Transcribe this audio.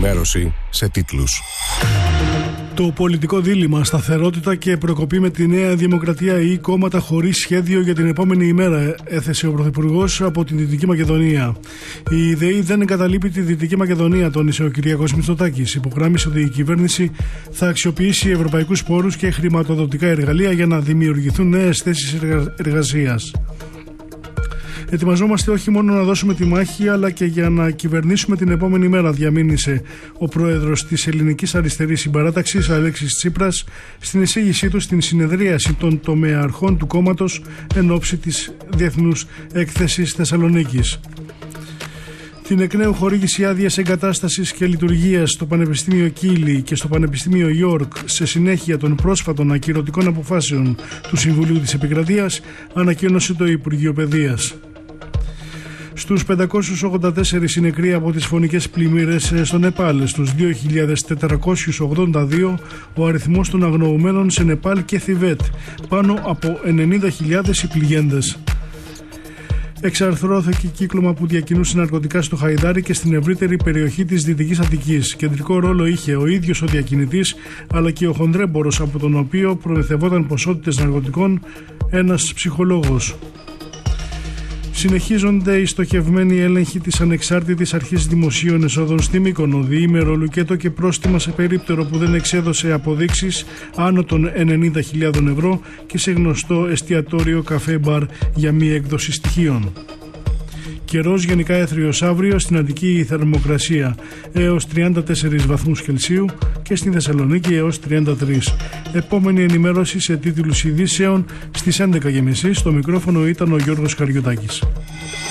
ενημέρωση σε τίτλους. Το πολιτικό δίλημμα, σταθερότητα και προκοπή με τη Νέα Δημοκρατία ή κόμματα χωρίς σχέδιο για την επόμενη ημέρα, έθεσε ο Πρωθυπουργός από την Δυτική Μακεδονία. Η ΔΕΗ δεν εγκαταλείπει τη Δυτική Μακεδονία, τόνισε ο Κυριάκος Μητσοτάκης. Υπογράμμισε ότι η κυβέρνηση θα αξιοποιήσει ευρωπαϊκούς πόρους και χρηματοδοτικά εργαλεία για να δημιουργηθούν νέες θέσεις εργασίας. Ετοιμαζόμαστε όχι μόνο να δώσουμε τη μάχη, αλλά και για να κυβερνήσουμε την επόμενη μέρα, διαμήνυσε ο πρόεδρος της Ελληνικής Αριστερής Συμπαράταξης, Αλέξης Τσίπρας, στην εισήγησή του στην συνεδρίαση των τομεαρχών του κόμματος εν ώψη της Διεθνούς Έκθεσης Θεσσαλονίκης. Την εκ νέου χορήγηση άδειας εγκατάστασης και λειτουργίας στο Πανεπιστήμιο Κίλι και στο Πανεπιστήμιο Ιόρκ σε συνέχεια των πρόσφατων ακυρωτικών αποφάσεων του Συμβουλίου της Επικρατείας ανακοίνωσε το Υπουργείο Παιδείας. Στους 584 νεκροί από τις φωνικές πλημμύρες στο Νεπάλ, στους 2.482 ο αριθμός των αγνοωμένων σε Νεπάλ και Θιβέτ, πάνω από 90.000 οι πληγέντες. Εξαρθρώθηκε κύκλωμα που διακινούσε ναρκωτικά στο Χαϊδάρι και στην ευρύτερη περιοχή της Δυτικής Αττικής. Κεντρικό ρόλο είχε ο ίδιος ο διακινητής, αλλά και ο χοντρέμπορος από τον οποίο προμηθευόταν ποσότητες ναρκωτικών, ένας ψυχολόγος. Συνεχίζονται οι στοχευμένοι έλεγχοι της Ανεξάρτητης Αρχής Δημοσίων Εσόδων στη Μύκονο, διήμερο λουκέτο και πρόστιμα σε περίπτερο που δεν εξέδωσε αποδείξεις άνω των 90.000 ευρώ και σε γνωστό εστιατόριο καφέ μπαρ για μη έκδοση στοιχείων. Καιρός γενικά έθριος αύριο, στην Αττική η θερμοκρασία έως 34 βαθμούς Κελσίου και στην Θεσσαλονίκη έως 33. Επόμενη ενημέρωση σε τίτλους ειδήσεων στις 11.30. Στο μικρόφωνο ήταν ο Γιώργος Καριωτάκης.